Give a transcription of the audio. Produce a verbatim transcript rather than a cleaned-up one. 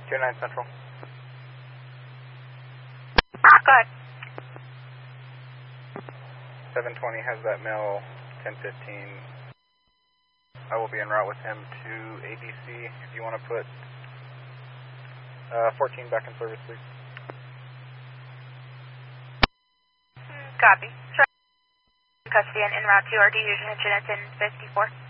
two nine Central. Go ahead. seven twenty has that male ten fifteen. I will be en route with him to A B C. If you want to put uh, fourteen back in service, please. Copy. Custody and en route to our detention. It's in fifty-four.